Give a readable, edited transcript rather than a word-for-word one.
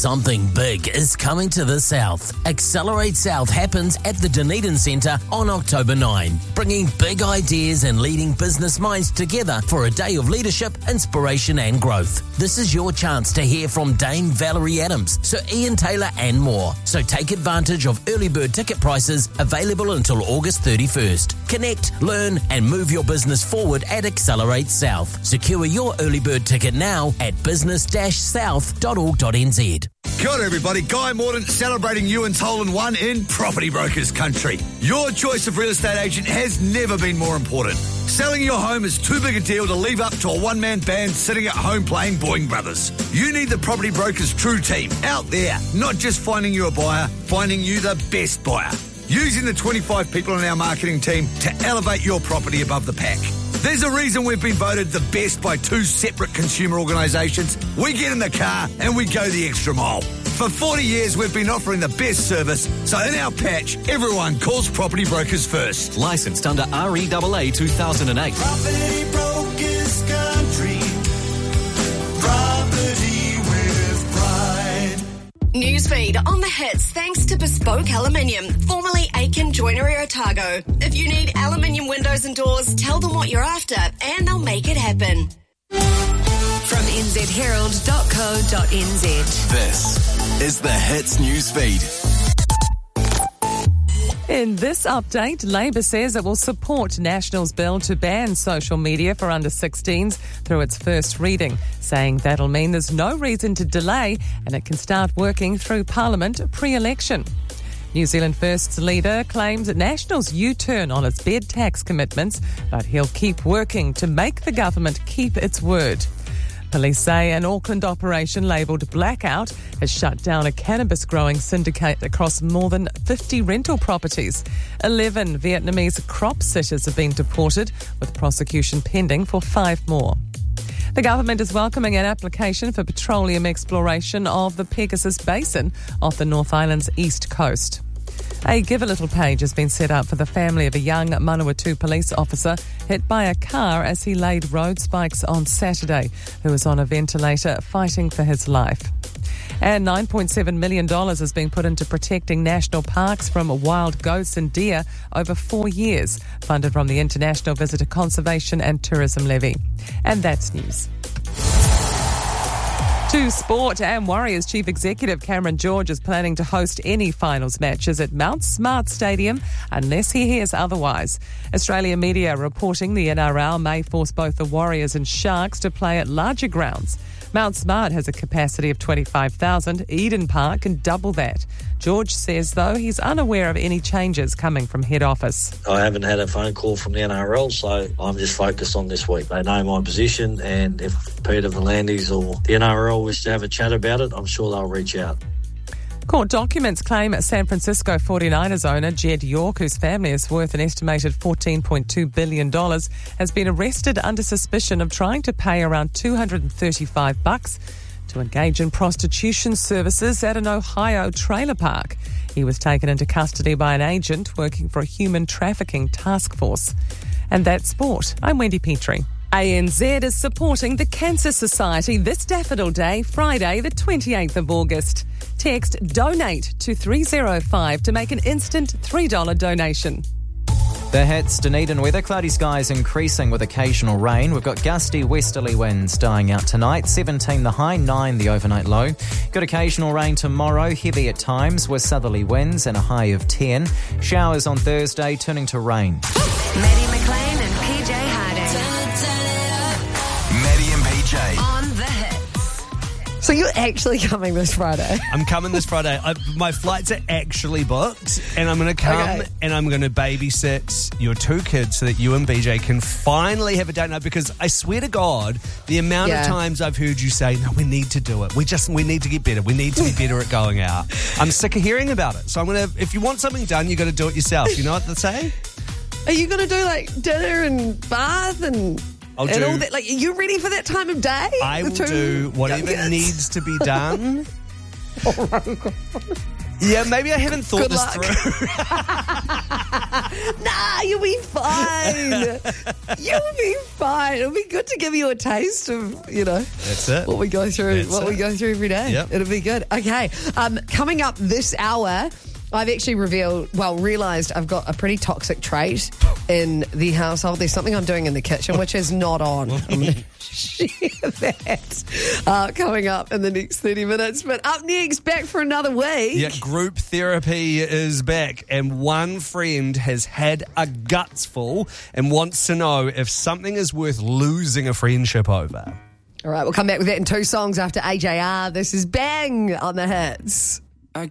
Something big is coming to the South. Accelerate South happens at the Dunedin Centre on October 9, bringing big ideas and leading business minds together for a day of leadership, inspiration and growth. This is your chance to hear from Dame Valerie Adams, Sir Ian Taylor and more. So take advantage of early bird ticket prices available until August 31st. Connect, learn and move your business forward at Accelerate South. Secure your early bird ticket now at business-south.org.nz. Kia ora everybody, Guy Mordaunt celebrating Ewan's Hole-in-One in Property Brokers Country. Your choice of real estate agent has never been more important. Selling your home is too big a deal to leave up to a one-man band sitting at home playing Boeing Brothers. You need the Property Brokers True Team out there, not just finding you a buyer, finding you the best buyer. Using the 25 people in our marketing team to elevate your property above the pack. There's a reason we've been voted the best by 2 separate consumer organisations. We get in the car and we go the extra mile. For 40 years, we've been offering the best service, so in our patch, everyone calls Property Brokers first. Licensed under REAA 2008. Property Brokers Country. Property with pride. Newsfeed on the hits thanks to Bespoke Aluminium, formerly Aiken Joinery Otago. If you need aluminium windows and doors, tell them what you're after and they'll make it happen. From nzherald.co.nz. This is the Hits Newsfeed. In this update, Labor says it will support National's bill to ban social media for under 16s through its first reading, saying that'll mean there's no reason to delay and it can start working through Parliament pre-election. New Zealand First's leader claims that National's U-turn on its bed tax commitments, but he'll keep working to make the government keep its word. Police say an Auckland operation labelled Blackout has shut down a cannabis growing syndicate across more than 50 rental properties. 11 Vietnamese crop sitters have been deported, with prosecution pending for 5 more. The government is welcoming an application for petroleum exploration of the Pegasus Basin off the North Island's east coast. A Give a Little page has been set up for the family of a young Manawatu police officer hit by a car as he laid road spikes on Saturday, who was on a ventilator fighting for his life. And $9.7 million has been put into protecting national parks from wild goats and deer over 4 years, funded from the International Visitor Conservation and Tourism Levy. And that's news. To sport, and Warriors Chief Executive Cameron George is planning to host any finals matches at Mount Smart Stadium unless he hears otherwise. Australian media reporting the NRL may force both the Warriors and Sharks to play at larger grounds. Mount Smart has a capacity of 25,000. Eden Park can double that. George says, though, he's unaware of any changes coming from head office. I haven't had a phone call from the NRL, so I'm just focused on this week. They know my position, and if Peter V'landys or the NRL wish to have a chat about it, I'm sure they'll reach out. Court documents claim San Francisco 49ers owner Jed York, whose family is worth an estimated $14.2 billion, has been arrested under suspicion of trying to pay around $235 to engage in prostitution services at an Ohio trailer park. He was taken into custody by an agent working for a human trafficking task force. And that's sport. I'm Wendy Petrie. ANZ is supporting the Cancer Society this Daffodil Day, Friday the 28th of August. Text DONATE to 305 to make an instant $3 donation. The hits, Dunedin weather, cloudy skies increasing with occasional rain. We've got gusty westerly winds dying out tonight, 17 the high, 9 the overnight low. Got occasional rain tomorrow, heavy at times with southerly winds and a high of 10. Showers on Thursday turning to rain. Maddie McLean and PJ Harding. Maddie and PJ. On the hits. So you're actually coming this Friday? I'm coming this Friday. My flights are actually booked, and I'm going to come and I'm going to babysit your 2 kids so that you and BJ can finally have a date night, because I swear to God, the amount of times I've heard you say, no, we need to do it. We need to get better. We need to be better at going out. I'm sick of hearing about it. So I'm going to, if you want something done, you got to do it yourself. You know what they say? Are you going to do like dinner and bath and... I'll and do, all that, like, are you ready for that time of day? I will do whatever needs to be done. Oh my God. Yeah, maybe I haven't thought Good this luck. through. Nah, you'll be fine. You'll be fine. It'll be good to give you a taste of, That's it. what we go through. That's We it. go through every day. Yep. It'll be good. Okay. Coming up this hour, I've actually realised I've got a pretty toxic trait in the household. There's something I'm doing in the kitchen which is not on. I'm going to share that coming up in the next 30 minutes. But up next, back for another week. Yeah, group therapy is back, and one friend has had a gutsful and wants to know if something is worth losing a friendship over. All right, we'll come back with that in 2 songs after AJR. This is Bang on the Hits.